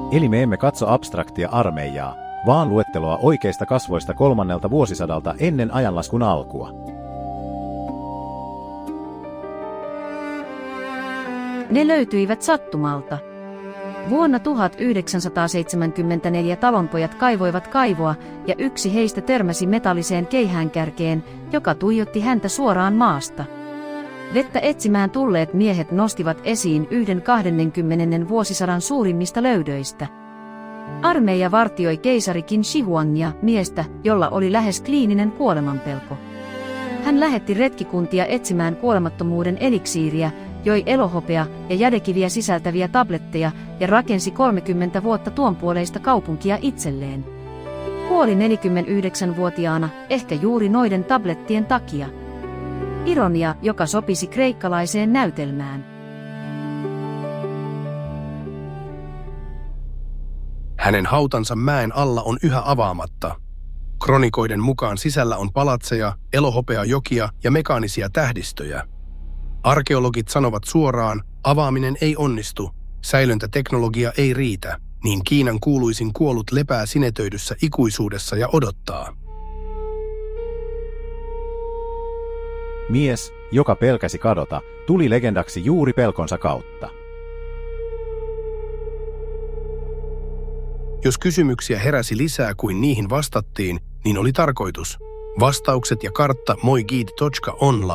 Eli me emme katso abstraktia armeijaa, vaan luetteloa oikeista kasvoista 3. vuosisadalta ennen ajanlaskun alkua. Ne löytyivät sattumalta. Vuonna 1974 talonpojat kaivoivat kaivoa ja yksi heistä törmäsi metalliseen keihäänkärkeen, joka tuijotti häntä suoraan maasta. Vettä etsimään tulleet miehet nostivat esiin yhden 20. vuosisadan suurimmista löydöistä. Armeija vartioi keisari Qin Shi Huangia, miestä, jolla oli lähes kliininen kuolemanpelko. Hän lähetti retkikuntia etsimään kuolemattomuuden eliksiiriä, joi elohopea ja jädekiviä sisältäviä tabletteja ja rakensi 30 vuotta tuonpuoleista kaupunkia itselleen. Kuoli 49-vuotiaana, ehkä juuri noiden tablettien takia. Ironia, joka sopisi kreikkalaiseen näytelmään. Hänen hautansa mäen alla on yhä avaamatta. Kronikoiden mukaan sisällä on palatseja, elohopeajokia ja mekaanisia tähdistöjä. Arkeologit sanovat suoraan, avaaminen ei onnistu, säilöntäteknologia ei riitä, niin Kiinan kuuluisin kuollut lepää sinetöidyssä ikuisuudessa ja odottaa. Mies, joka pelkäsi kadota, tuli legendaksi juuri pelkonsa kautta. Jos kysymyksiä heräsi lisää kuin niihin vastattiin, niin oli tarkoitus. Vastaukset ja kartta moiguide.online.